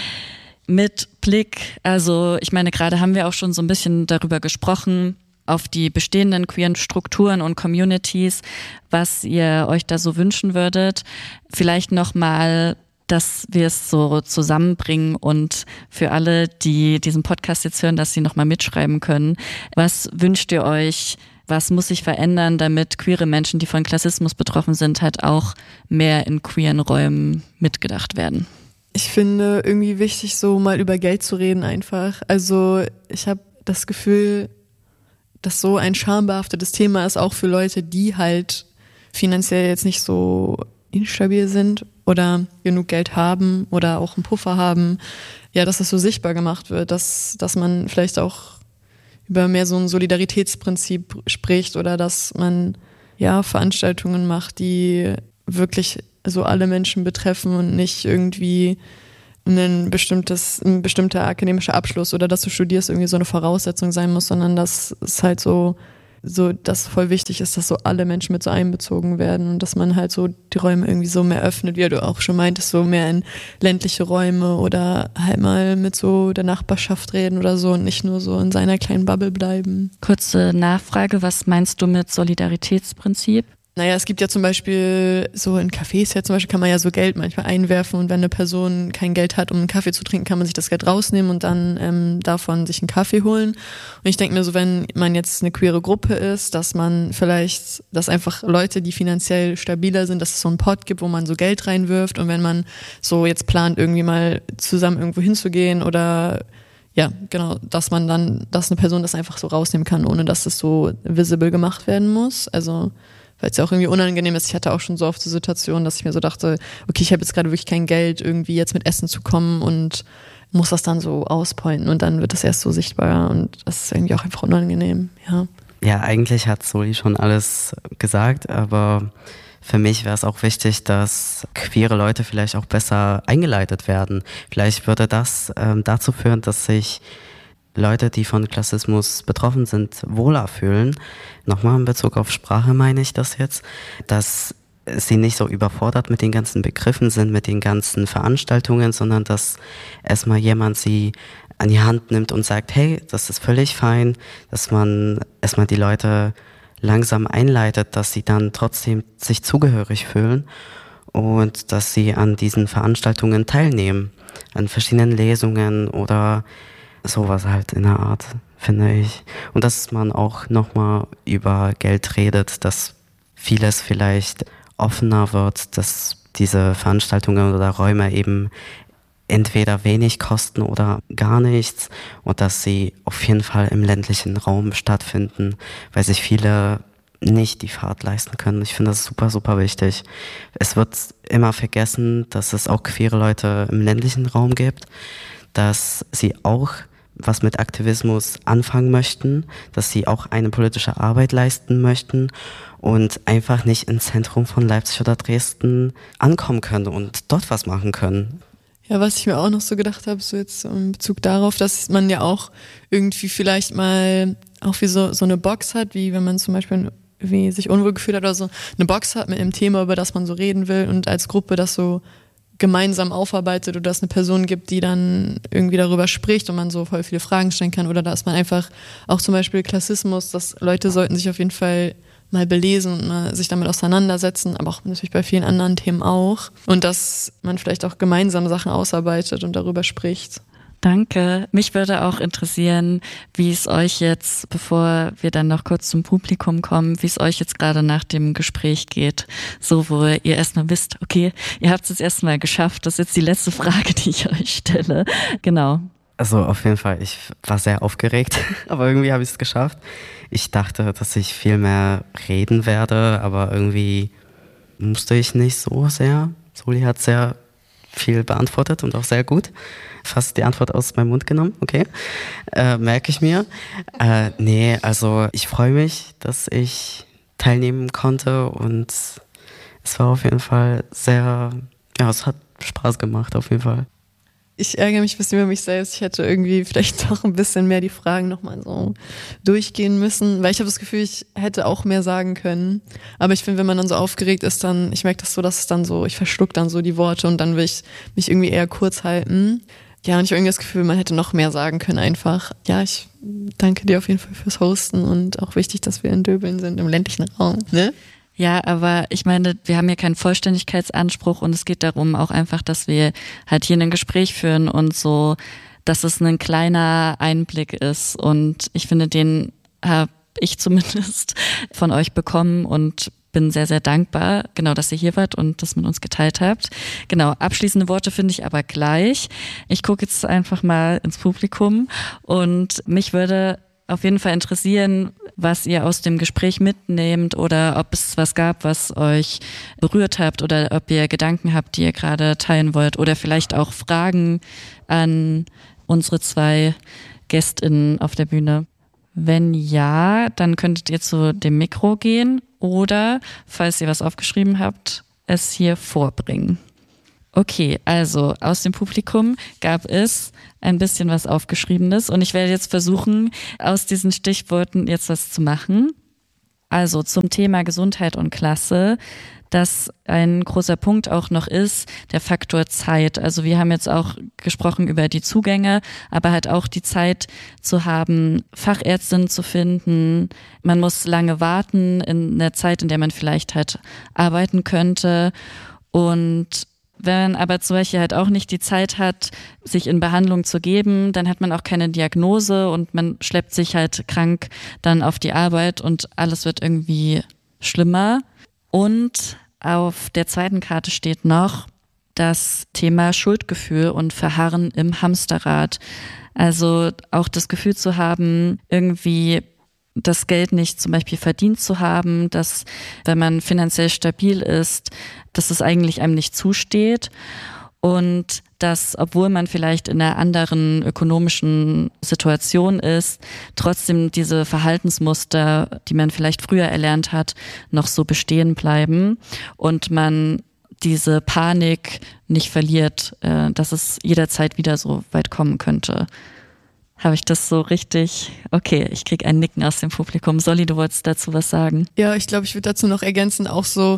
Mit Blick, also ich meine, gerade haben wir auch schon so ein bisschen darüber gesprochen, auf die bestehenden queeren Strukturen und Communities, was ihr euch da so wünschen würdet. Vielleicht nochmal dass wir es so zusammenbringen und für alle, die diesen Podcast jetzt hören, dass sie nochmal mitschreiben können. Was wünscht ihr euch? Was muss sich verändern, damit queere Menschen, die von Klassismus betroffen sind, halt auch mehr in queeren Räumen mitgedacht werden? Ich finde irgendwie wichtig, so mal über Geld zu reden einfach. Also ich habe das Gefühl, dass so ein schambehaftetes Thema ist, auch für Leute, die halt finanziell jetzt nicht so instabil sind oder genug Geld haben oder auch einen Puffer haben. Ja, dass das so sichtbar gemacht wird, dass man vielleicht auch über mehr so ein Solidaritätsprinzip spricht oder dass man ja Veranstaltungen macht, die wirklich so alle Menschen betreffen und nicht irgendwie ein bestimmter akademischer Abschluss oder dass du studierst irgendwie so eine Voraussetzung sein muss, sondern dass es halt so dass voll wichtig ist, dass so alle Menschen mit so einbezogen werden und dass man halt so die Räume irgendwie so mehr öffnet, wie du auch schon meintest, so mehr in ländliche Räume oder halt mal mit so der Nachbarschaft reden oder so und nicht nur so in seiner kleinen Bubble bleiben. Kurze Nachfrage, was meinst du mit Solidaritätsprinzip? Naja, es gibt ja zum Beispiel so in Cafés zum Beispiel kann man ja so Geld manchmal einwerfen und wenn eine Person kein Geld hat, um einen Kaffee zu trinken, kann man sich das Geld rausnehmen und dann davon sich einen Kaffee holen. Und ich denke mir so, wenn man jetzt eine queere Gruppe ist, dass einfach Leute, die finanziell stabiler sind, dass es so einen Pot gibt, wo man so Geld reinwirft und wenn man so jetzt plant, irgendwie mal zusammen irgendwo hinzugehen oder ja, genau, dass eine Person das einfach so rausnehmen kann, ohne dass es so visible gemacht werden muss. Also weil es ja auch irgendwie unangenehm ist. Ich hatte auch schon so oft die Situation, dass ich mir so dachte, okay, ich habe jetzt gerade wirklich kein Geld, irgendwie jetzt mit Essen zu kommen und muss das dann so auspointen und dann wird das erst so sichtbar und das ist irgendwie auch einfach unangenehm, ja. Ja, eigentlich hat Soli schon alles gesagt, aber für mich wäre es auch wichtig, dass queere Leute vielleicht auch besser eingeleitet werden. Vielleicht würde das dazu führen, dass sich Leute, die von Klassismus betroffen sind, wohler fühlen. Nochmal in Bezug auf Sprache meine ich das jetzt, dass sie nicht so überfordert mit den ganzen Begriffen sind, mit den ganzen Veranstaltungen, sondern dass erstmal jemand sie an die Hand nimmt und sagt, hey, das ist völlig fein, dass man erstmal die Leute langsam einleitet, dass sie dann trotzdem sich zugehörig fühlen und dass sie an diesen Veranstaltungen teilnehmen, an verschiedenen Lesungen oder sowas halt in der Art, finde ich. Und dass man auch nochmal über Geld redet, dass vieles vielleicht offener wird, dass diese Veranstaltungen oder Räume eben entweder wenig kosten oder gar nichts und dass sie auf jeden Fall im ländlichen Raum stattfinden, weil sich viele nicht die Fahrt leisten können. Ich finde das super, super wichtig. Es wird immer vergessen, dass es auch queere Leute im ländlichen Raum gibt, dass sie auch was mit Aktivismus anfangen möchten, dass sie auch eine politische Arbeit leisten möchten und einfach nicht im Zentrum von Leipzig oder Dresden ankommen können und dort was machen können. Ja, was ich mir auch noch so gedacht habe, so jetzt in Bezug darauf, dass man ja auch irgendwie vielleicht mal auch wie so eine Box hat, wie wenn man zum Beispiel wie sich unwohl gefühlt hat oder so, eine Box hat mit einem Thema, über das man so reden will und als Gruppe das so gemeinsam aufarbeitet oder es eine Person gibt, die dann irgendwie darüber spricht und man so voll viele Fragen stellen kann oder dass man einfach auch zum Beispiel Klassismus, dass Leute sollten sich auf jeden Fall mal belesen und mal sich damit auseinandersetzen, aber auch natürlich bei vielen anderen Themen auch und dass man vielleicht auch gemeinsam Sachen ausarbeitet und darüber spricht. Danke. Mich würde auch interessieren, wie es euch jetzt, bevor wir dann noch kurz zum Publikum kommen, wie es euch jetzt gerade nach dem Gespräch geht. So, wo ihr erstmal wisst, okay, ihr habt es jetzt erstmal geschafft. Das ist jetzt die letzte Frage, die ich euch stelle. Genau. Also auf jeden Fall, ich war sehr aufgeregt, aber irgendwie habe ich es geschafft. Ich dachte, dass ich viel mehr reden werde, aber irgendwie musste ich nicht so sehr. Soli hat sehr viel beantwortet und auch sehr gut. Fast die Antwort aus meinem Mund genommen, okay. Merke ich mir. Nee, also ich freue mich, dass ich teilnehmen konnte und es war auf jeden Fall sehr, ja, es hat Spaß gemacht auf jeden Fall. Ich ärgere mich ein bisschen über mich selbst. Ich hätte irgendwie vielleicht doch ein bisschen mehr die Fragen nochmal so durchgehen müssen, weil ich habe das Gefühl, ich hätte auch mehr sagen können. Aber ich finde, wenn man dann so aufgeregt ist, dann, ich merke das so, dass es dann so, ich verschluck dann so die Worte und dann will ich mich irgendwie eher kurz halten. Ja, und ich habe irgendwie das Gefühl, man hätte noch mehr sagen können einfach. Ja, ich danke dir auf jeden Fall fürs Hosten und auch wichtig, dass wir in Döbeln sind, im ländlichen Raum, ne? Ja, aber ich meine, wir haben hier keinen Vollständigkeitsanspruch und es geht darum auch einfach, dass wir halt hier ein Gespräch führen und so, dass es ein kleiner Einblick ist. Und ich finde, den habe ich zumindest von euch bekommen und bin sehr, sehr dankbar, genau, dass ihr hier wart und das mit uns geteilt habt. Genau, abschließende Worte finde ich aber gleich. Ich gucke jetzt einfach mal ins Publikum und mich würde auf jeden Fall interessieren, was ihr aus dem Gespräch mitnehmt oder ob es was gab, was euch berührt habt oder ob ihr Gedanken habt, die ihr gerade teilen wollt oder vielleicht auch Fragen an unsere 2 GästInnen auf der Bühne. Wenn ja, dann könntet ihr zu dem Mikro gehen oder, falls ihr was aufgeschrieben habt, es hier vorbringen. Okay, also aus dem Publikum gab es ein bisschen was Aufgeschriebenes und ich werde jetzt versuchen, aus diesen Stichworten jetzt was zu machen. Also zum Thema Gesundheit und Klasse, dass ein großer Punkt auch noch ist, der Faktor Zeit. Also wir haben jetzt auch gesprochen über die Zugänge, aber halt auch die Zeit zu haben, Fachärztinnen zu finden. Man muss lange warten in der Zeit, in der man vielleicht halt arbeiten könnte. Und wenn man aber zum Beispiel halt auch nicht die Zeit hat, sich in Behandlung zu geben, dann hat man auch keine Diagnose und man schleppt sich halt krank dann auf die Arbeit und alles wird irgendwie schlimmer. Und auf der zweiten Karte steht noch das Thema Schuldgefühl und Verharren im Hamsterrad. Also auch das Gefühl zu haben, irgendwie das Geld nicht zum Beispiel verdient zu haben, dass wenn man finanziell stabil ist, dass es eigentlich einem nicht zusteht und dass, obwohl man vielleicht in einer anderen ökonomischen Situation ist, trotzdem diese Verhaltensmuster, die man vielleicht früher erlernt hat, noch so bestehen bleiben und man diese Panik nicht verliert, dass es jederzeit wieder so weit kommen könnte. Habe ich das so richtig? Okay, ich kriege ein Nicken aus dem Publikum. Solly, du wolltest dazu was sagen? Ja, ich glaube, ich würde dazu noch ergänzen, auch so,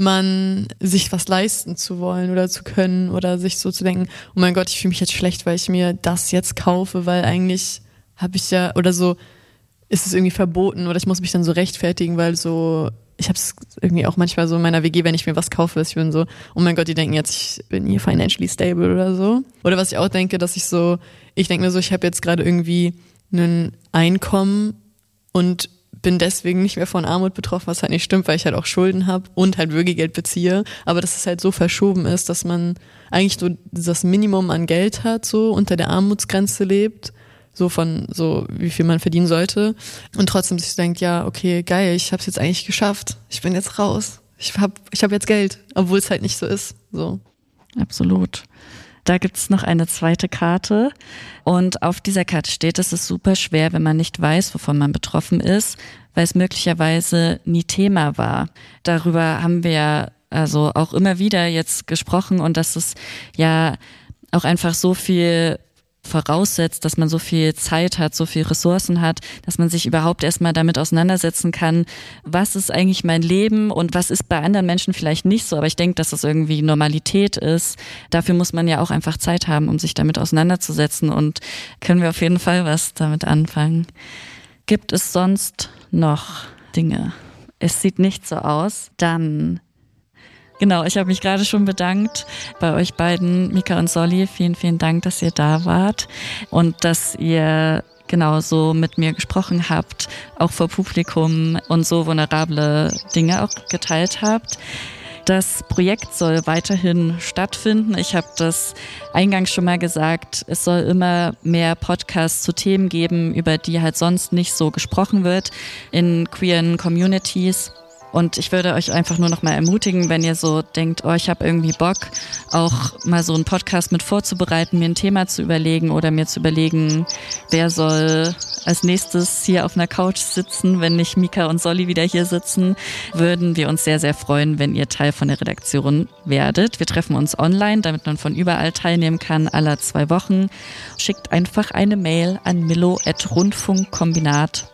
man sich was leisten zu wollen oder zu können oder sich so zu denken, oh mein Gott, ich fühle mich jetzt schlecht, weil ich mir das jetzt kaufe, weil eigentlich habe ich ja, oder so, ist es irgendwie verboten oder ich muss mich dann so rechtfertigen, weil so, ich habe es irgendwie auch manchmal so in meiner WG, wenn ich mir was kaufe, ich bin so, oh mein Gott, die denken jetzt, ich bin hier financially stable oder so. Oder was ich auch denke, dass ich denke mir so, ich habe jetzt gerade irgendwie ein Einkommen und bin deswegen nicht mehr von Armut betroffen, was halt nicht stimmt, weil ich halt auch Schulden habe und halt Würgegeld beziehe. Aber dass es halt so verschoben ist, dass man eigentlich so das Minimum an Geld hat, so unter der Armutsgrenze lebt, so von so wie viel man verdienen sollte und trotzdem sich denkt, ja, okay, geil, ich habe es jetzt eigentlich geschafft. Ich bin jetzt raus. Ich hab jetzt Geld, obwohl es halt nicht so ist. So. Absolut. Da gibt es noch eine zweite Karte und auf dieser Karte steht, es ist super schwer, wenn man nicht weiß, wovon man betroffen ist, weil es möglicherweise nie Thema war. Darüber haben wir also auch immer wieder jetzt gesprochen und dass es ja auch einfach so viel voraussetzt, dass man so viel Zeit hat, so viel Ressourcen hat, dass man sich überhaupt erstmal damit auseinandersetzen kann, was ist eigentlich mein Leben und was ist bei anderen Menschen vielleicht nicht so, aber ich denke, dass das irgendwie Normalität ist. Dafür muss man ja auch einfach Zeit haben, um sich damit auseinanderzusetzen und können wir auf jeden Fall was damit anfangen. Gibt es sonst noch Dinge? Es sieht nicht so aus. Dann genau, ich habe mich gerade schon bedankt bei euch beiden, Mika und Solly. Vielen, vielen Dank, dass ihr da wart und dass ihr genau so mit mir gesprochen habt, auch vor Publikum und so vulnerable Dinge auch geteilt habt. Das Projekt soll weiterhin stattfinden. Ich habe das eingangs schon mal gesagt, es soll immer mehr Podcasts zu Themen geben, über die halt sonst nicht so gesprochen wird in queeren Communities. Und ich würde euch einfach nur noch mal ermutigen, wenn ihr so denkt, oh, ich habe irgendwie Bock, auch mal so einen Podcast mit vorzubereiten, mir ein Thema zu überlegen oder mir zu überlegen, wer soll als nächstes hier auf einer Couch sitzen, wenn nicht Mika und Solly wieder hier sitzen, würden wir uns sehr, sehr freuen, wenn ihr Teil von der Redaktion werdet. Wir treffen uns online, damit man von überall teilnehmen kann, alle 2 Wochen. Schickt einfach eine Mail an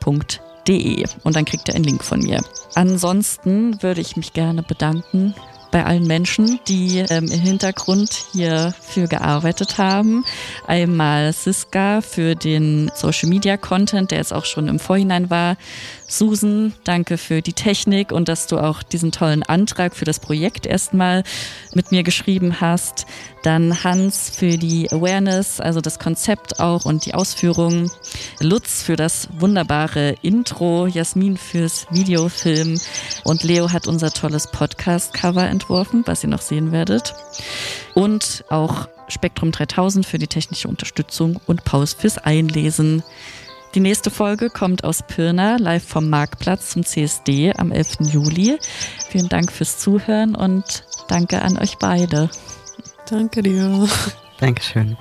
millo@rundfunkkombinat.de und dann kriegt ihr einen Link von mir. Ansonsten würde ich mich gerne bedanken bei allen Menschen, die im Hintergrund hierfür gearbeitet haben. Einmal Siska für den Social Media Content, der jetzt auch schon im Vorhinein war. Susan, danke für die Technik und dass du auch diesen tollen Antrag für das Projekt erstmal mit mir geschrieben hast. Dann Hans für die Awareness, also das Konzept auch und die Ausführung. Lutz für das wunderbare Intro, Jasmin fürs Videofilm und Leo hat unser tolles Podcast-Cover entworfen, was ihr noch sehen werdet. Und auch Spektrum 3000 für die technische Unterstützung und Paus fürs Einlesen. Die nächste Folge kommt aus Pirna, live vom Marktplatz zum CSD am 11. Juli. Vielen Dank fürs Zuhören und danke an euch beide. Danke dir. Dankeschön.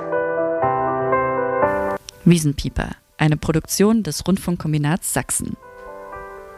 Wiesenpieper, eine Produktion des Rundfunkkombinats Sachsen.